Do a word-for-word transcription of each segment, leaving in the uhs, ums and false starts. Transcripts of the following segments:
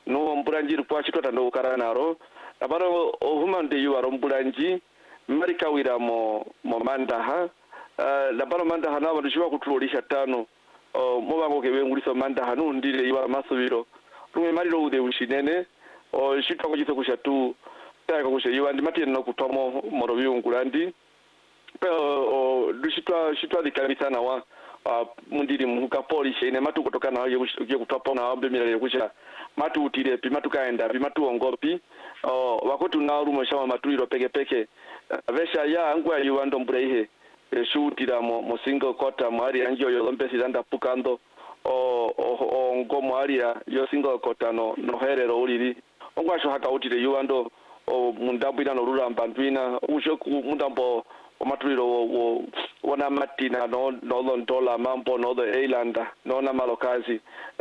no mbulanji kwa chitota ndo karanaro abaro ohumande yuaro mbulanji marika wira mo mo mandaha uh, labano mandaha na bantu shiwa kutulolisha tano uh, mo bango ke bengulisa mandaha no ndile yuara masubiro rumwe mariro ude ushinene o shitwa kujito kushatu taka kushe yuandi mati no kutomo morobi ungulandi pe o dushitwa shitwa dikabisa na wa uh, mundiri muka police ine matu kutoka na yo kutopa na ombe milele kusha matu utire pi matu kaenda pi matu ongopi o uh, wakotu na rumo shama matu iro peke peke uh, vesha ya angwa yuando mbreihe e, shutira mo, mo single kota mwari anjo yo lompe sidanda pukando o o ngomo aria yo single kota no no herero uliri ongwasho haka utire yuando o mundambo ina no ruramba ndwina usho mundambo omatuliro wo wona matina no no londola mambo no the eilanda no na malokazi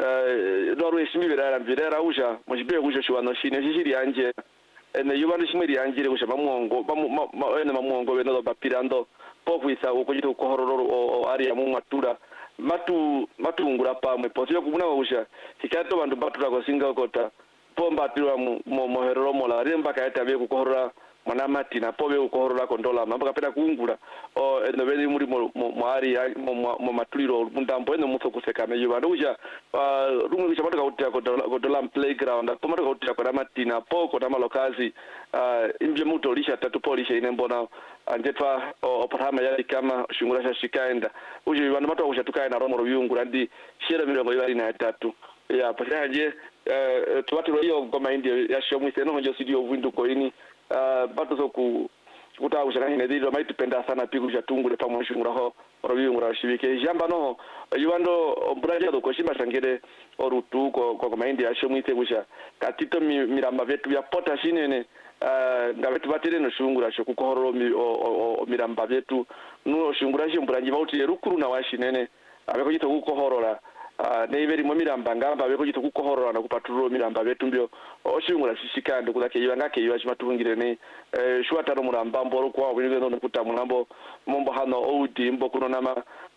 eh no rweshimi birara birara usha mujibe kusho shwano shine shishiri anje ene yubandi shimiri anje kusha bamuongo bamu ene bamuongo beno bapirando pokwisa ukujito kohororo o ari amu matura matu matungura pamwe posio kubuna usha hikato bantu batura ko singa kota pomba tirwa mu moherero mola remba kaeta be kukohora mwana matina pobe ukohora kondola mamba kapeta kuungula o eno beli muri mo mwari mo matuliro mundambo eno mutso kusekame yuba ndoja rumwe kishamatoka kutia kodola playground pomatoka kutia kwa matina poko na malokazi imbye muto lisha tatu polisha ine mbona anjetwa oparama yali kama shungura sha shikaenda uje yuba mato kushatuka na romo rubiyungura ndi shira milongo yali na tatu ya pasaje eh tuwatiro hiyo ngoma indi ya shomwise no njo studio windu koini uh, bato so ku kutausha ne dilo mai tupenda sana pigu cha tungule pa mwishungura ho robi ngura shibike jamba no yuando mburaje do koshima shangere orutu ko ko maindi ya shomwise kusha katito miramba vetu ya pota shinene uh, ngavetu batire no shungura sho kukohoro mi, o, o, o miramba vetu no shungura shi mburaje bauti rukuru na washinene abeko jito kukohorora Uh, neiveri mwe miramba ngamba beko jito kukohorora na kupatulura miramba betu mbyo oshungura shishikande kudake yanga ke yiwa chimatungire ne eh shwataro muramba mboro kwa bwinwe no kuta mulambo mombo hano odi mbo kuno nama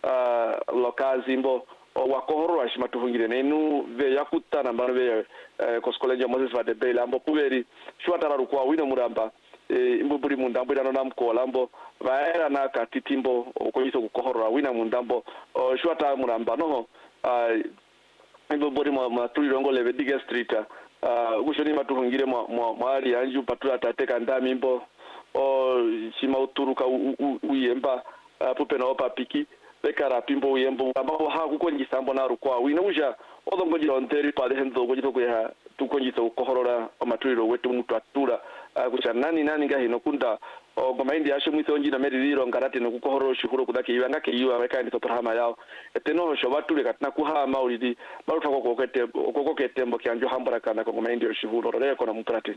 uh, lokazi mbo wakohorora chimatungire ne nu ve yakutana mbano ve eh, koskoleja Moses va de Bela mbo kuberi shwataro kwa wino muramba eh mbo buri mundambo ino na mkola mbo vaera na katitimbo okojito kukohorora wina mundambo shwataro muramba no uh ibo bori ma matuliro ngo leve diga street uh kushoni matuhungire mwa mwali anju patula tateka ndami mbo o shima uturuka uyemba pupe na opa piki bekara pimbo uyembo ambapo ha kukonjisa mbona rukwa wina uja odongoji onteri pale hendo gojito kwa tukonjisa ukohorora matuliro wetu mtu atura kucha nani nani gahi no kunda o goma indi asho mwise onji na meririro ngarate no kukohoro shukuru kudake yiwanga ke yiwa weka ndi toprahama yao eteno sho batule katina kuhama ulidi maruta ko kokete kokokete mbo kyanjo hambara kana ko goma indi oshivuro reko na muprate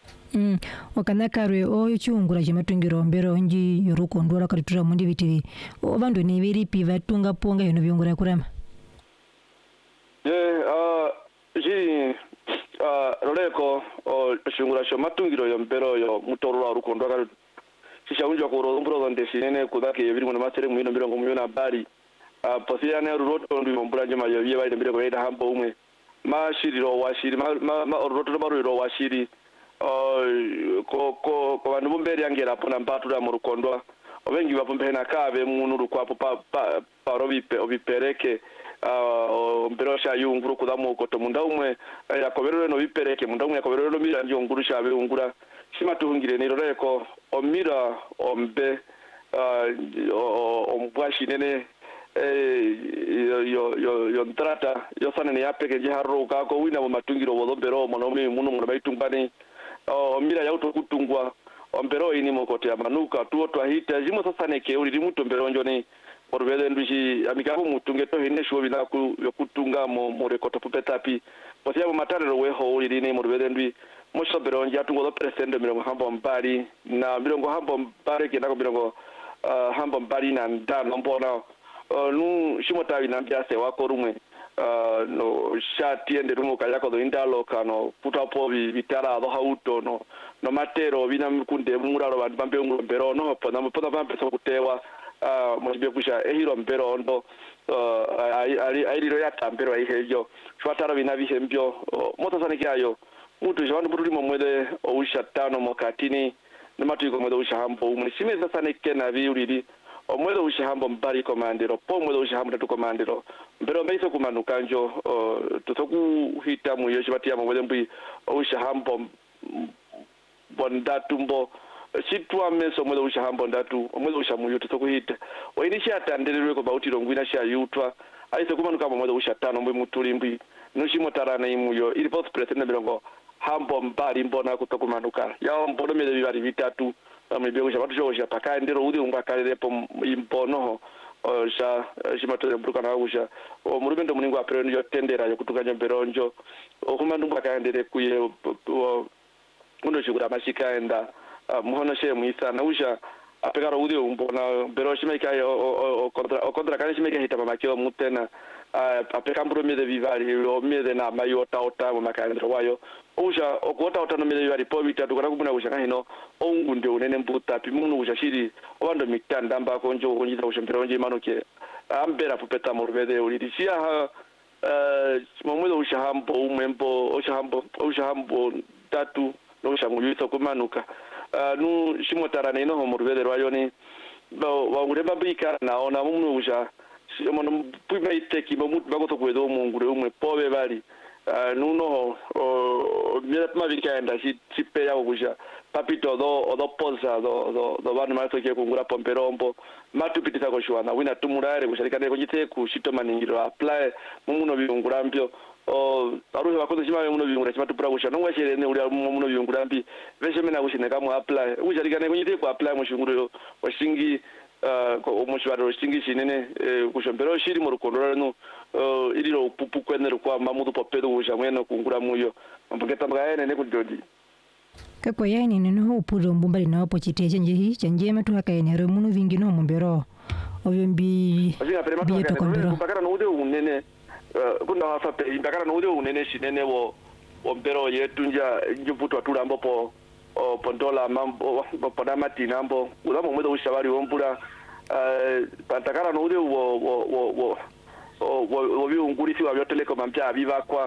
mm wakana karwe o chungura chimatungiro mbero onji yoruko ndora karitura mundi vitivi obandu ne veri piva tunga ponga yono byongura kurama eh uh ji uh reko o shungura sho matungiro yo mbero yo mutorura ruko ndora shisha unjwa ko rombro donde sinene kudake yebiri mwana masere mwino mirongo muyona bari a posia ne roto ndi mombulanje ma yebiye baide mbere ko ida hambo umwe mashiriro washiri ma ma roto baruro washiri ko ko ko bantu bombere yangera pona mpatula mu rukondwa obengi bapombe na kabe munu rukwapo pa pa robipe obipereke uh mbero sha yunguru kudamu ko to munda umwe yakoberero no bipereke munda umwe yakoberero no miranje nguru sha berungura shima tuhungire ni roreko omira ombe uh ombwashi nene eh yo yo yo ntrata yo sanene yapeke je haruka ko wina mo matungiro bodombero monomi munu muna baitumbani omira yauto kutungwa ombero ini mokote ya manuka tuo twahita jimo sasa neke uri mutombero njoni orwele ndushi amikapo mutunge to hine sho bina ku yokutunga mo morekoto pupetapi posia bo matarero weho uri ni morwele ndwi mosho beronja atungo do presende mirongo hambo mbali na mirongo hambo mbali ke nako mirongo uh, hambo mbali na ndano mbona uh, nu shimotawi na mbiase wako rumwe uh, no shati ende rumo kayako do indalo kano putapo bitara do hauto no no matero bina mkunde muraro bantu bambe ngombero no pona pona bambe so kutewa uh, mujibye kusha ehiro mbero ondo uh, ali aliro yatambero aihejo chwatara bina bihembyo uh, moto sanikyayo mutu jwandu butuli momwele ousha tano mokatini namatu iko mwele ousha hambo umwe simeza sanike na biulili omwele ousha hambo mbali komandiro po mwele ousha hambo tatu komandiro mbero mbeiso kumanukanjo uh, tutoku hita muyo chibatia mwele mbui ousha hambo bondatu mbo chitwa meso mwele ousha hambo ndatu mwele ousha muyo tutoku hita oinisha atandelelwe ko bautiro ngwina sha yutwa aise kumanuka mwele ousha tano mbui mutuli mbui nushimo tarana imuyo ili post president birongo hambo mbali mbona kutokumanuka yao mbono mele bibari bitatu amebyo watu josha paka ndiro udi umbakalelepo imbono sha shimatore burukana usha o murubendo muningo apero nyo tendera yo kutukanya beronjo okuma ndumba kaendere kuye uno shigura mashika enda muhono she muisa na usha apegaro udi umbona beroshime kai o kontra o kontra kale shime hita mamakio mutena apeka mburo mele bibari o mele na mayota ota mamakandro wayo usha okota otano mele bibari po bitatu kana kubuna usha kahino ongunde unene mbuta pimunu usha shiri obando mitanda mbako njo kunjita usha mperonje manuke ambera pupeta morvede ulidisia ha eh momwedo usha hambo umembo usha hambo usha hambo tatu no usha nguyito kumanuka nu shimotarana ino morvede rwayoni wa uremba bika naona mumunu usha mono puima iteki mamut bagoto kwedo mungure umwe pobe bali nuno o mira pima vikaenda si sipe ya kusha papito do odo poza do do do bana mato ke kungura pomperombo matu pitisa ko shwana wina tumurare kusharikane ko jite ku shito maningiro apply mumuno biungura mbyo o aruhe bakoze shima muno biungura shima tupura kusha nongwa shere ne uri muno biungura mbi veshe mena kushine kama apply kusharikane ko jite ku apply mushunguro washingi ko umushwaro shingi shinene kushombero shiri mu rukondora no iriro pupu kwenero kwa mamudu popedo usha mweno kungura muyo mbugeta mbagaene ne kudodi kako yani neno upuro mbumbali na wapo chiteje nje chanje metu hakaene ro munu vingi no mumbero obyombi biyeto kondoro mbagara no ude unene kuna hafa pe mbagara no ude unene shinene wo ombero yetu nja njuputu atulambo po o pondola mambo podamati nambo ulamo mwedo ushabari wombura eh pantakara no ude wo wo wo wo wo biungurisi wa byoteleko mambya bibakwa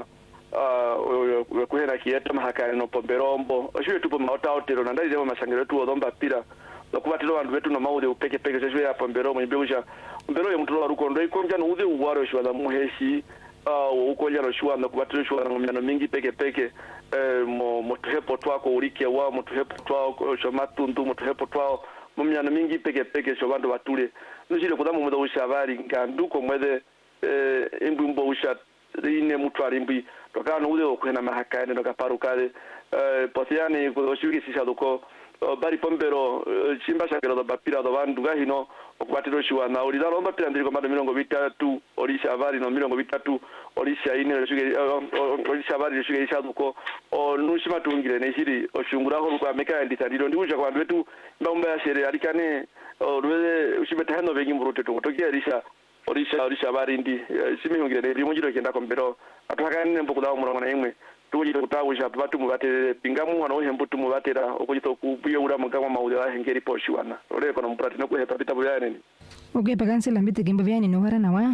uh kuhera kiyeta mahakari no pomberombo oshiwe tupo maota hotelo na ndali zema masangero tu odomba pira lokubatiro bantu betu no maude upeke peke seshwe ya pomberombo nyibusha mbero ye mutolo rukondo ikonja no ude uwaro shwa muheshi uh ukonja no shwa no kubatiro shwa no myano mingi peke peke eh mo motuhepo twako urike wa motuhepo twako shomatundu motuhepo twao mumyano mingi peke peke sho bantu batule nujire kudamu mudo ushabari nganduko mwede eh imbumbo usha ine mutwari mbi tokana ude okwena mahakane no kaparukale eh posiani kudoshwiki sishaduko bari pombero chimba shakero do bapira do bandu gahino okubatiro shiwa na uri dalo bapira ndiri komando mirongo bitatu orisha avari no mirongo bitatu orisha ine reshuge orisha avari reshuge ishaduko o nushima tungire ne shiri oshungura ho kwa meka nditandiro ndiuja kwa betu mbamba ya shere alikane orwele ushibeta hano bengi mburote to tokia risha orisha orisha avari ndi simihungire ne rimujiro kenda kombero atakane mbukuda umurongo na imwe tujito kutawusha batu mubate pingamu hano hembutu mubatera okujito kubuye ura mugama maude ahengeri poshiwana ore kono mprati no kuheta bitabu yaneni oge pagansela mbite gimba byani no harana wa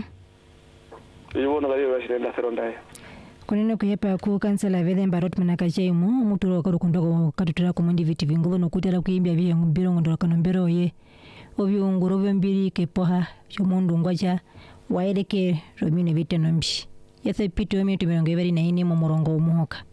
ibona bali bashirenda serondaye konene kuhepa ku kansela vede mbarot manaka jaimu muturo ko rukundo katutura ko mundi viti vingulo no kutera kuimbya bye ngubiro ndo kanombero ye obyunguro byambiri ke poha yomundu ngwaja waeleke romine vitenombi yathe pito mitu mirongo ibiri na ine mu murongo umuhoka